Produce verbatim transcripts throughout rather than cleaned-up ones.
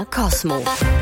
Cosmo.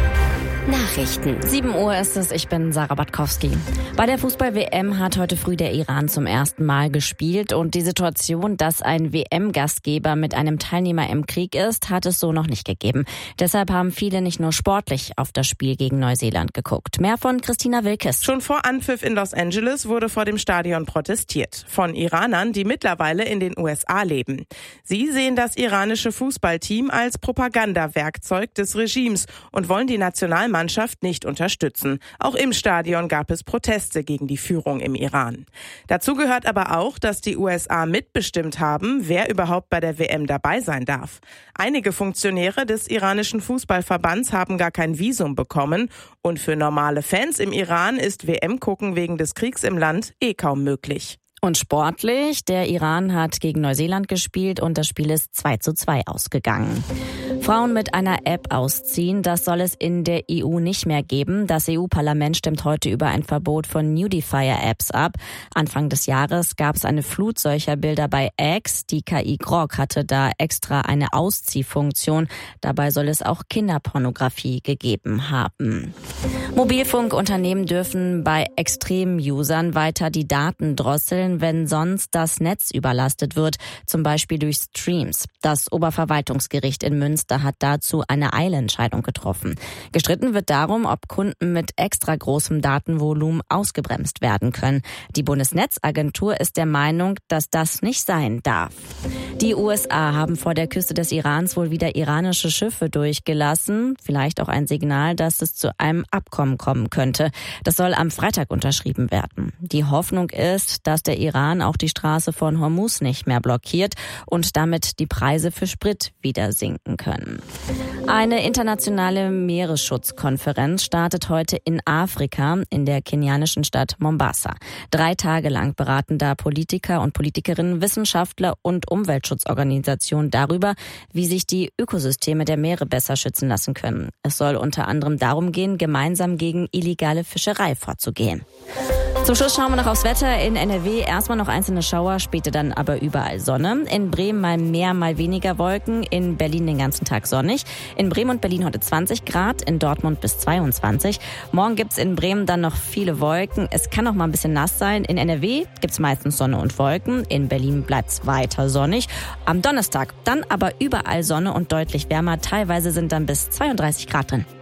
Nachrichten. sieben Uhr ist es, ich bin Sarah Batkowski. Bei der Fußball-W M hat heute früh der Iran zum ersten Mal gespielt und die Situation, dass ein W M-Gastgeber mit einem Teilnehmer im Krieg ist, hat es so noch nicht gegeben. Deshalb haben viele nicht nur sportlich auf das Spiel gegen Neuseeland geguckt. Mehr von Christina Wilkes. Schon vor Anpfiff in Los Angeles wurde vor dem Stadion protestiert. Von Iranern, die mittlerweile in den U S A leben. Sie sehen das iranische Fußballteam als Propagandawerkzeug des Regimes und wollen die Nationalmannschaft Mannschaft nicht unterstützen. Auch im Stadion gab es Proteste gegen die Führung im Iran. Dazu gehört aber auch, dass die U S A mitbestimmt haben, wer überhaupt bei der W M dabei sein darf. Einige Funktionäre des iranischen Fußballverbands haben gar kein Visum bekommen und für normale Fans im Iran ist W M-Gucken wegen des Kriegs im Land eh kaum möglich. Und sportlich, der Iran hat gegen Neuseeland gespielt und das Spiel ist zwei zu zwei ausgegangen. Frauen mit einer App ausziehen, das soll es in der E U nicht mehr geben. Das E U-Parlament stimmt heute über ein Verbot von Nudifier-Apps ab. Anfang des Jahres gab es eine Flut solcher Bilder bei X. Die K I Grok hatte da extra eine Ausziehfunktion. Dabei soll es auch Kinderpornografie gegeben haben. Mobilfunkunternehmen dürfen bei Extrem-Usern weiter die Daten drosseln, wenn sonst das Netz überlastet wird, zum Beispiel durch Streams. Das Oberverwaltungsgericht in Münster hat dazu eine Eilentscheidung getroffen. Gestritten wird darum, ob Kunden mit extra großem Datenvolumen ausgebremst werden können. Die Bundesnetzagentur ist der Meinung, dass das nicht sein darf. Die U S A haben vor der Küste des Irans wohl wieder iranische Schiffe durchgelassen. Vielleicht auch ein Signal, dass es zu einem Abkommen kommen könnte. Das soll am Freitag unterschrieben werden. Die Hoffnung ist, dass der Iran auch die Straße von Hormuz nicht mehr blockiert und damit die Preise für Sprit wieder sinken können. Eine internationale Meeresschutzkonferenz startet heute in Afrika, in der kenianischen Stadt Mombasa. Drei Tage lang beraten da Politiker und Politikerinnen, Wissenschaftler und Umweltschutzorganisationen darüber, wie sich die Ökosysteme der Meere besser schützen lassen können. Es soll unter anderem darum gehen, gemeinsam gegen illegale Fischerei vorzugehen. Zum Schluss schauen wir noch aufs Wetter. In N R W erstmal noch einzelne Schauer, später dann aber überall Sonne. In Bremen mal mehr, mal weniger Wolken. In Berlin den ganzen Tag sonnig. In Bremen und Berlin heute zwanzig Grad, in Dortmund bis zweiundzwanzig. Morgen gibt's in Bremen dann noch viele Wolken. Es kann auch mal ein bisschen nass sein. In N R W gibt's meistens Sonne und Wolken. In Berlin bleibt's weiter sonnig. Am Donnerstag dann aber überall Sonne und deutlich wärmer. Teilweise sind dann bis zweiunddreißig Grad drin.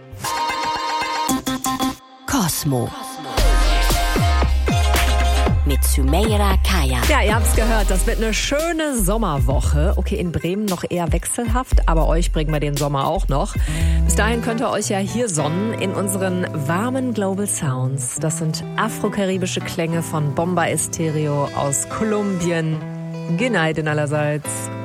Cosmo. Mit Sümeyra Kaya. Ja, ihr habt's gehört, das wird eine schöne Sommerwoche. Okay, in Bremen noch eher wechselhaft, aber euch bringen wir den Sommer auch noch. Bis dahin könnt ihr euch ja hier sonnen in unseren warmen Global Sounds. Das sind afrokaribische Klänge von Bomba Estéreo aus Kolumbien. Geneiden allerseits.